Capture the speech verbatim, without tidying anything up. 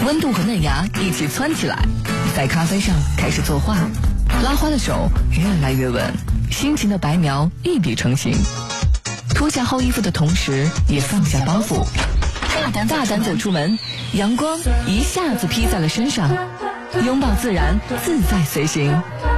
温度和嫩芽一起窜起来，在咖啡上开始作画，拉花的手越来越稳，心情的白描一笔成型。脱下厚衣服的同时，也放下包袱，大胆大胆走出门，阳光一下子披在了身上，拥抱自然，自在随行。